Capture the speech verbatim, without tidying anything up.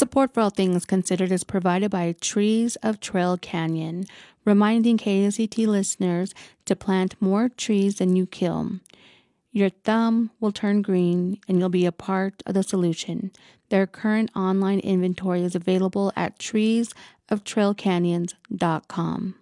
Support for all things considered is provided by Trees of Trail Canyon, reminding K S E T listeners to plant more trees than you kill. Your thumb will turn green and you'll be a part of the solution. Their current online inventory is available at trees of trail canyons dot com.